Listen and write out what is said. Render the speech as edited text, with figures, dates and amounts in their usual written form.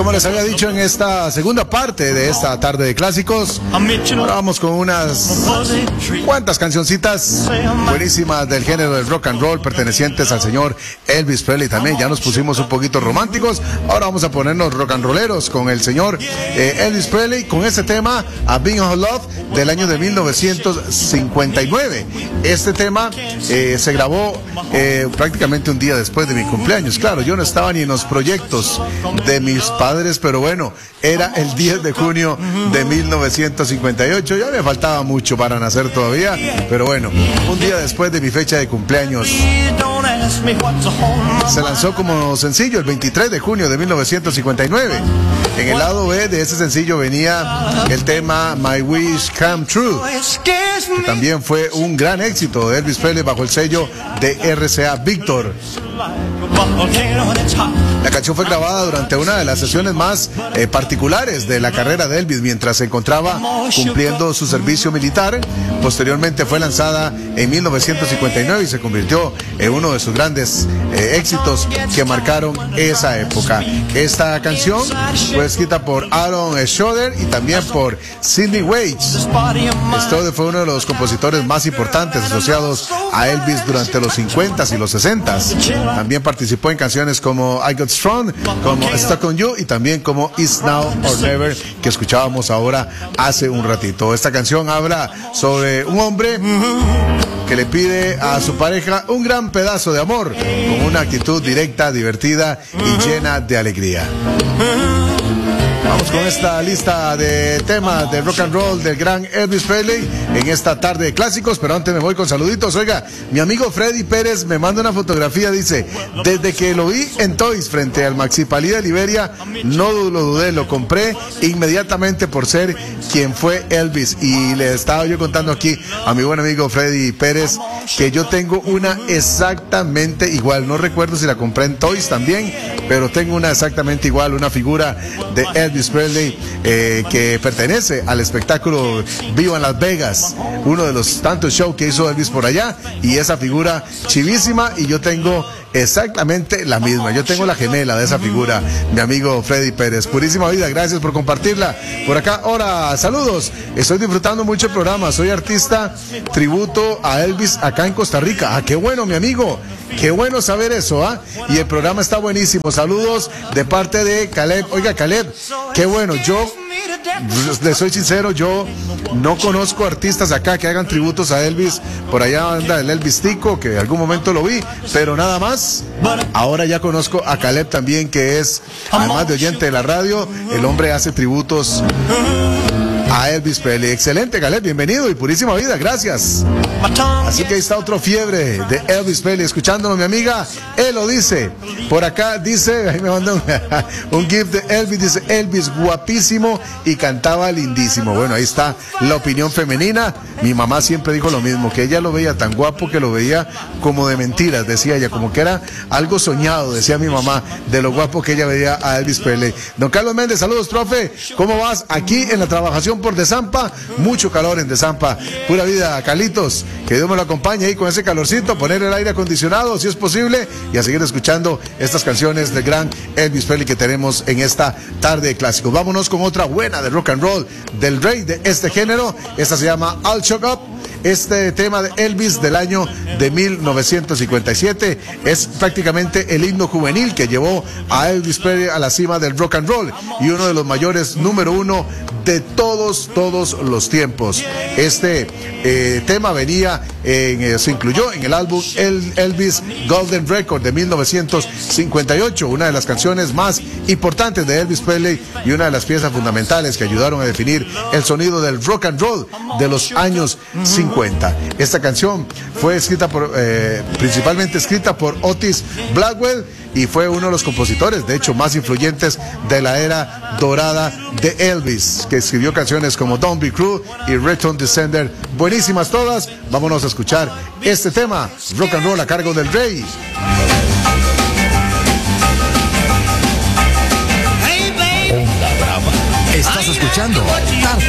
como les había dicho en esta segunda parte de esta tarde de clásicos, ahora vamos con unas cuantas cancioncitas buenísimas del género del rock and roll pertenecientes al señor Elvis Presley. También ya nos pusimos un poquito románticos, ahora vamos a ponernos rock and rolleros con el señor Elvis Presley, con este tema A Being of Love del año de 1959. Este tema se grabó prácticamente un día después de mi cumpleaños. Claro, yo no estaba ni en los proyectos de mis padres, pero bueno, era el 10 de junio de 1958. Ya me faltaba mucho para nacer todavía, pero bueno, un día después de mi fecha de cumpleaños. Se lanzó como sencillo el 23 de junio de 1959. En el lado B de ese sencillo venía el tema My Wish Come True, que también fue un gran éxito de Elvis Presley bajo el sello de RCA Victor. La canción fue grabada durante una de las sesiones más particulares de la carrera de Elvis mientras se encontraba cumpliendo su servicio militar. Posteriormente fue lanzada en 1959 y se convirtió en uno de sus grandes éxitos que marcaron esa época. Esta canción fue escrita por Aaron Schroeder y también por Sidney Waits. Schroeder fue uno de los compositores más importantes asociados a Elvis durante los 50s y los 60s. También participó en canciones como I Got Strong, como Stuck on You y también como It's Now or Never, que escuchábamos ahora hace un ratito. Esta canción habla sobre un hombre que le pide a su pareja un gran pedazo de amor, con una actitud directa, divertida y llena de alegría. Vamos con esta lista de temas de rock and roll del gran Elvis Presley en esta tarde de clásicos, pero antes me voy con saluditos. Oiga, mi amigo Freddy Pérez me manda una fotografía, dice: desde que lo vi en Toys frente al Maxi Palí de Liberia, no lo dudé, lo compré inmediatamente por ser quien fue Elvis. Y le estaba yo contando aquí a mi buen amigo Freddy Pérez que yo tengo una exactamente igual, no recuerdo si la compré en Toys también, pero tengo una exactamente igual, una figura de Elvis Presley que pertenece al espectáculo Viva en Las Vegas, uno de los tantos shows que hizo Elvis por allá, y esa figura chivísima, y yo tengo exactamente la misma, yo tengo la gemela de esa figura, mi amigo Freddy Pérez. Purísima vida, gracias por compartirla por acá. Hola, saludos, estoy disfrutando mucho el programa, soy artista tributo a Elvis acá en Costa Rica. Ah, qué bueno, mi amigo, qué bueno saber eso, ¿ah? Y el programa está buenísimo. Saludos de parte de Caleb. Oiga, Caleb, qué bueno. Yo le soy sincero, yo no conozco artistas acá que hagan tributos a Elvis. Por allá anda el Elvis Tico, que en algún momento lo vi, pero nada más. Ahora ya conozco a Caleb también, que es, además de oyente de la radio, el hombre hace tributos a Elvis Presley. Excelente, Caleb, bienvenido y purísima vida, gracias. Así que ahí está otro fiebre de Elvis Presley, escuchándonos, mi amiga Elo dice, por acá dice, ahí me mandó un gift de Elvis, dice: Elvis guapísimo y cantaba lindísimo. Bueno, ahí está la opinión femenina. Mi mamá siempre dijo lo mismo, que ella lo veía tan guapo que lo veía como de mentiras, decía ella, como que era algo soñado, decía mi mamá, de lo guapo que ella veía a Elvis Presley. Don Carlos Méndez, saludos, profe, ¿cómo vas? Aquí en la trabajación por Desampa, mucho calor en Desampa, pura vida, Carlitos, que Dios me lo acompañe ahí con ese calorcito, poner el aire acondicionado si es posible y a seguir escuchando estas canciones del gran Elvis Presley que tenemos en esta tarde de clásicos. Vámonos con otra buena de rock and roll del rey de este género. Esta se llama All Shook Up. Este tema de Elvis del año de 1957 es prácticamente el himno juvenil que llevó a Elvis Presley a la cima del rock and roll y uno de los mayores número uno de todos los tiempos. Este tema venía se incluyó en el álbum Elvis Golden Record de 1958, una de las canciones más importantes de Elvis Presley y una de las piezas fundamentales que ayudaron a definir el sonido del rock and roll de los años 50. Esta canción fue escrita principalmente escrita por Otis Blackwell y fue uno de los compositores, de hecho, más influyentes de la era dorada de Elvis, que escribió canciones como Don't Be Cruel y Return to Sender, buenísimas todas. Vámonos a escuchar este tema, rock and roll a cargo del rey. Onda Brava. Estás escuchando